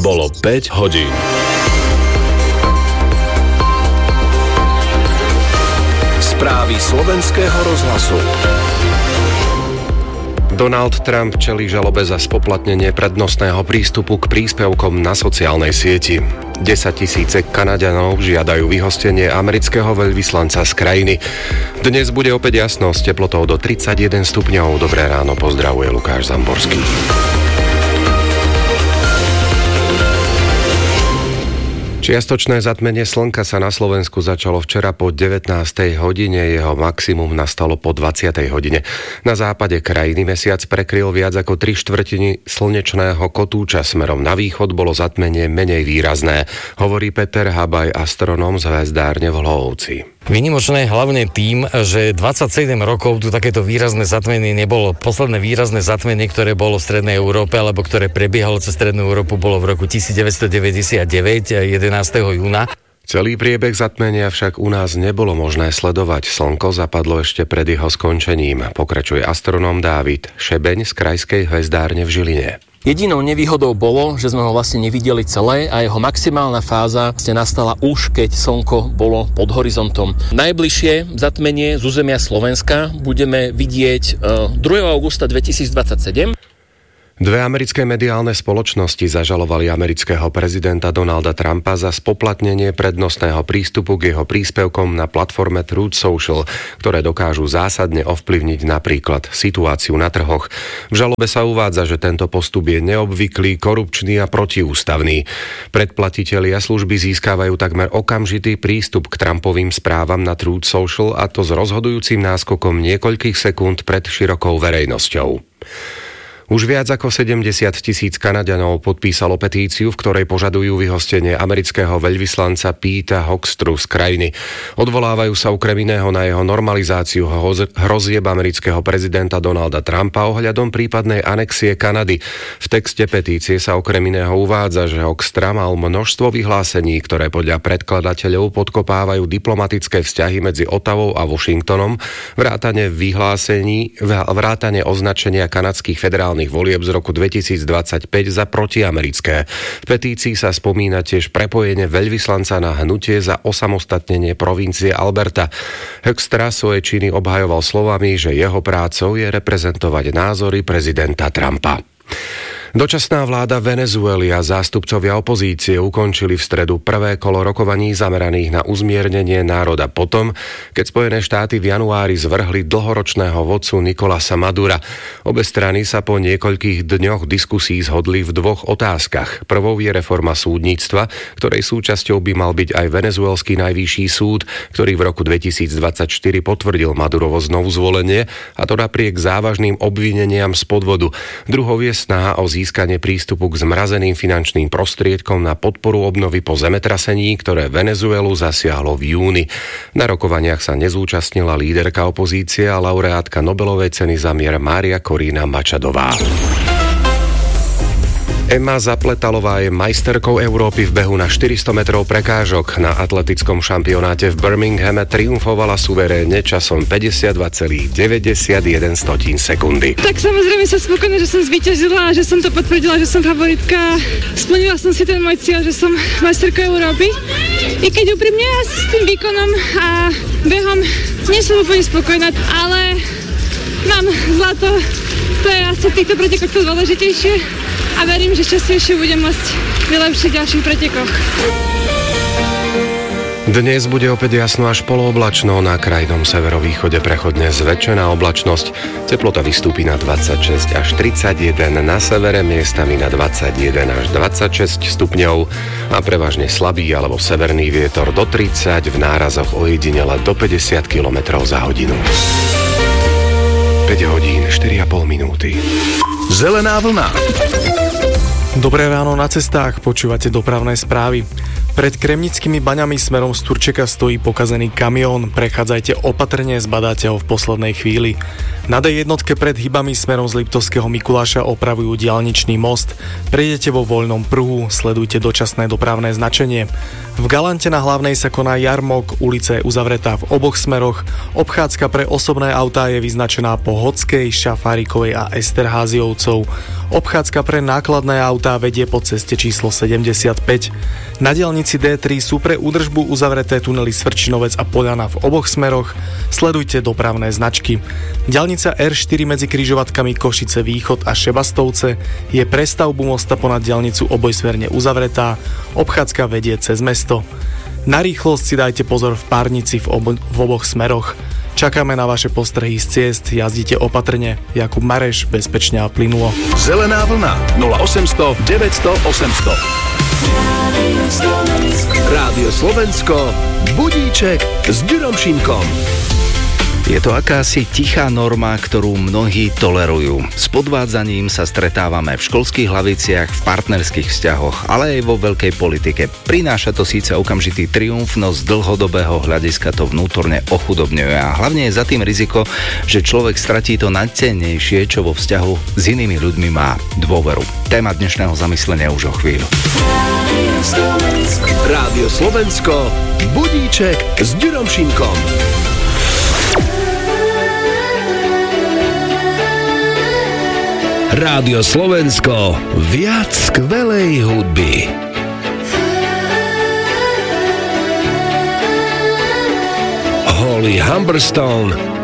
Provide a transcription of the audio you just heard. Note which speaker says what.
Speaker 1: Bolo 5 hodín. Správy slovenského rozhlasu.
Speaker 2: Donald Trump čelí žalobe za spoplatnenie prednostného prístupu k príspevkom na sociálnej sieti. 10 000 Kanaďanov žiadajú vyhostenie amerického veľvyslanca z krajiny. Dnes bude opäť jasno s teplotou do 31 stupňov. Dobré ráno, pozdravuje Lukáš Zamborský. Čiastočné zatmenie slnka sa na Slovensku začalo včera po 19. hodine, jeho maximum nastalo po 20. hodine. Na západe krajiny mesiac prekryl viac ako 3/4 slnečného kotúča, smerom na východ bolo zatmenie menej výrazné, hovorí Peter Habaj, astronóm z hvezdárne v Hlohovci.
Speaker 3: Výnimočné hlavne tým, že 27 rokov tu takéto výrazné zatmenie nebolo. Posledné výrazné zatmenie, ktoré bolo v Strednej Európe, alebo ktoré prebiehalo cez Strednú Európu, bolo v roku 1999, 11. júna.
Speaker 2: Celý priebeh zatmenia však u nás nebolo možné sledovať. Slnko zapadlo ešte pred jeho skončením, pokračuje astronóm Dávid Šebeň z krajskej hvezdárne v Žiline.
Speaker 4: Jedinou nevýhodou bolo, že sme ho vlastne nevideli celé a jeho maximálna fáza nastala už, keď slnko bolo pod horizontom. Najbližšie zatmenie z územia Slovenska budeme vidieť 2. augusta 2027.
Speaker 2: Dve americké mediálne spoločnosti zažalovali amerického prezidenta Donalda Trumpa za spoplatnenie prednostného prístupu k jeho príspevkom na platforme Truth Social, ktoré dokážu zásadne ovplyvniť napríklad situáciu na trhoch. V žalobe sa uvádza, že tento postup je neobvyklý, korupčný a protiústavný. Predplatitelia služby získavajú takmer okamžitý prístup k Trumpovým správam na Truth Social, a to s rozhodujúcim náskokom niekoľkých sekúnd pred širokou verejnosťou. Už viac ako 70 000 Kanaďanov podpísalo petíciu, v ktorej požadujú vyhostenie amerického veľvyslanca Peta Hoekstru z krajiny. Odvolávajú sa okrem iného na jeho normalizáciu hrozieb amerického prezidenta Donalda Trumpa ohľadom prípadnej anexie Kanady. V texte petície sa okrem iného uvádza, že Hoekstra mal množstvo vyhlásení, ktoré podľa predkladateľov podkopávajú diplomatické vzťahy medzi Ottawou a Washingtonom, vrátane označenia kanadských federálnych volieb z roku 2025 za protiamerické. V petícii sa spomína tiež prepojenie veľvyslanca na hnutie za osamostatnenie provincie Alberta. Hoekstra svoje činy obhajoval slovami, že jeho prácou je reprezentovať názory prezidenta Trumpa. Dočasná vláda Venezuely a zástupcovia opozície ukončili v stredu prvé kolo rokovaní zameraných na uzmiernenie národa potom, keď Spojené štáty v januári zvrhli dlhoročného vodcu Nicolasa Madura. Obe strany sa po niekoľkých dňoch diskusí zhodli v dvoch otázkach. Prvou je reforma súdnictva, ktorej súčasťou by mal byť aj venezuelský najvyšší súd, ktorý v roku 2024 potvrdil Madurovo znovuzvolenie, a to napriek závažným obvineniam z podvodu. Druhou je snaha o získanie prístupu k zmrazeným finančným prostriedkom na podporu obnovy po zemetrasení, ktoré Venezuelu zasiahlo v júni. Na rokovaniach sa nezúčastnila líderka opozície a laureátka Nobelovej ceny za mier Mária Corina Machadová. Emma Zapletalová je majsterkou Európy v behu na 400 metrov prekážok. Na atletickom šampionáte v Birminghame triumfovala suverénne časom 52,91 sekundy.
Speaker 5: Tak samozrejme som spokojná, že som zvíťazila, že som to potvrdila, že som favoritka. Splnila som si ten môj cieľ, že som majsterkou Európy. I keď úprimne ja s tým výkonom a behom nie som úplne spokojná, ale mám zlato. To je asi v týchto pretekoch to dôležitejšie. A verím, že častejšie budem môcť vylepšiť v ďalších pretekoch.
Speaker 2: Dnes bude opäť jasno až polooblačno, na krajnom severovýchode prechodne zväčšená oblačnosť. Teplota vystúpi na 26 až 31, na severe miestami na 21 až 26 stupňov a prevažne slabý alebo severný vietor do 30, v nárazoch ojedinele do 50 km za hodinu. 5 hodín, 4,5 minúty.
Speaker 1: Zelená vlna.
Speaker 6: Dobré ráno na cestách, počúvate dopravné správy. Pred Kremnickými baňami smerom z Turčeka stojí pokazený kamión. Prechádzajte opatrne, zbadáte ho v poslednej chvíli. Na D1 pred hybami smerom z Liptovského Mikuláša opravujú diaľničný most. Prejdete vo voľnom pruhu, sledujte dočasné dopravné značenie. V Galante na Hlavnej sa koná jarmok, ulica je uzavretá v oboch smeroch. Obchádzka pre osobné autá je vyznačená po Hodskej, Šafárikovej a Esterháziovcov. Obchádzka pre nákladné autá vedie po ceste číslo 75. Na diaľnici D3 sú pre údržbu uzavreté tunely Svrčinovec a Poľana v oboch smeroch. Sledujte dopravné značky. Diaľnica R4 medzi križovatkami Košice Východ a Šebastovce je pre stavbu mosta ponad diaľnicu obojsmerne uzavretá. Obchádzka vedie cez mesto. Na rýchlosť si dajte pozor v párnici v oboch smeroch. Čakáme na vaše postrehy z ciest, jazdite opatrne. Jakub Mareš, bezpečne a plynulo.
Speaker 1: Zelená vlna 0800 900 800. Rádio Slovensko, budíček s Ďurom Šimkom.
Speaker 7: Je to akási tichá norma, ktorú mnohí tolerujú. S podvádzaním sa stretávame v školských hlaviciach, v partnerských vzťahoch, ale aj vo veľkej politike. Prináša to síce okamžitý triumf, no z dlhodobého hľadiska to vnútorne ochudobňuje a hlavne je za tým riziko, že človek stratí to najcennejšie, čo vo vzťahu s inými ľuďmi má, dôveru. Téma dnešného zamyslenia už o chvíľu.
Speaker 1: Rádio Slovensko, budíček s Ďurom Šimkom. Rádio Slovensko, viac skvelej hudby. Holly Humberstone,